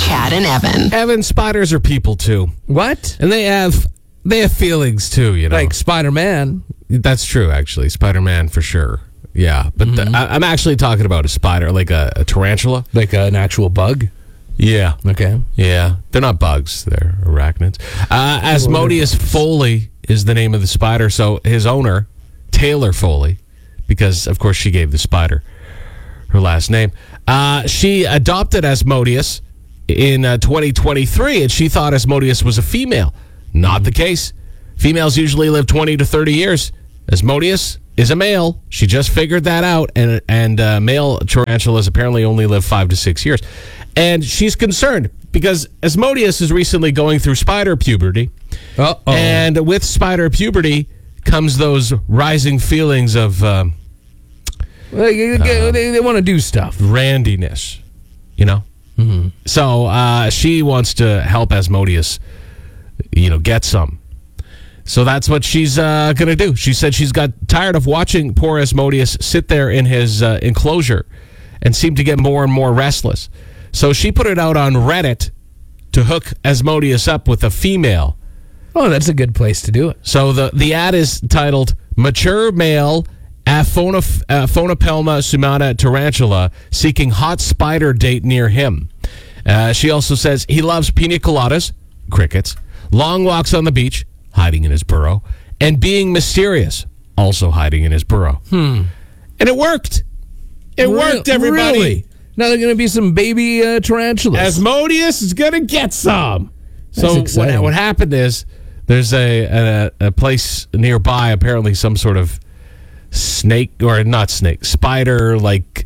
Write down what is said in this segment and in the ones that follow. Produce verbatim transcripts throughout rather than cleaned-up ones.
Chad and Evan. Evan, spiders are people too. What? And they have they have feelings too, you know. Like Spider-Man. That's true, actually. Spider-Man for sure. Yeah, but Mm-hmm. the, I, I'm actually talking about a spider, like a, a tarantula. Like an actual bug? Yeah. Okay. Yeah. They're not bugs. They're arachnids. Uh, Asmodeus Foley is the name of the spider. So his owner, Taylor Foley, because, of course, she gave the spider her last name. Uh, she adopted Asmodeus in uh, twenty twenty-three, and she thought Asmodeus was a female. Not the case. Females usually live twenty to thirty years. Asmodeus is a male. She just figured that out, and and uh, male tarantulas apparently only live five to six years. And she's concerned because Asmodeus is recently going through spider puberty. Uh-oh. And with spider puberty comes those rising feelings of um, Well, they, they, they, they want to do stuff. randiness, you know? Mm-hmm. So uh, she wants to help Asmodeus, you know, get some. So that's what she's uh, going to do. She said she's got tired of watching poor Asmodeus sit there in his uh, enclosure and seem to get more and more restless. So she put it out on Reddit to hook Asmodeus up with a female. Oh, that's a good place to do it. So the, the ad is titled Mature Male Aphonoph- uh, Phonopelma sumata Tarantula Seeking Hot Spider Date Near Him. Uh, she also says he loves pina coladas, crickets, long walks on the beach, hiding in his burrow, and being mysterious, also hiding in his burrow. Hmm. And it worked. It Re- worked, everybody. Really? Now there are going to be some baby uh, tarantulas. Asmodeus is going to get some. That's So what, exciting. what happened is there's a, a a place nearby, apparently some sort of snake, or not snake, spider, like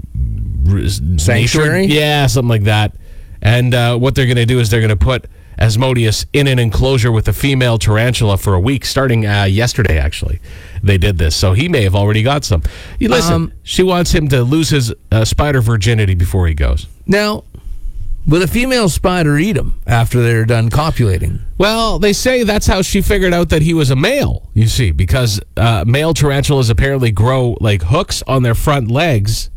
uh, Sanctuary? nature- Yeah, something like that. And uh, what they're going to do is they're going to put Asmodeus in an enclosure with a female tarantula for a week, starting uh, yesterday, actually. They did this. So he may have already got some. You listen, Um, she wants him to lose his uh, spider virginity before he goes. Now, will a female spider eat them after they're done copulating? Well, they say that's how she figured out that he was a male, you see, because uh, male tarantulas apparently grow like hooks on their front legs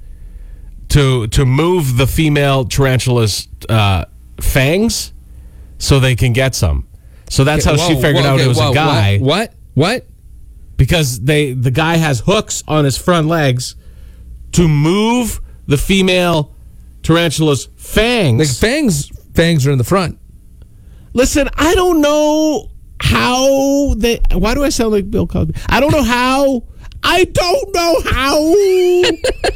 to to move the female tarantula's uh, fangs so they can get some. So that's how she Whoa, figured whoa, out okay, it was whoa, a guy. What? What? Because they the guy has hooks on his front legs to move the female tarantula's fangs. Like fangs, fangs are in the front. Listen, I don't know how they. Why do I sound like Bill Cosby? I don't know how. I don't know how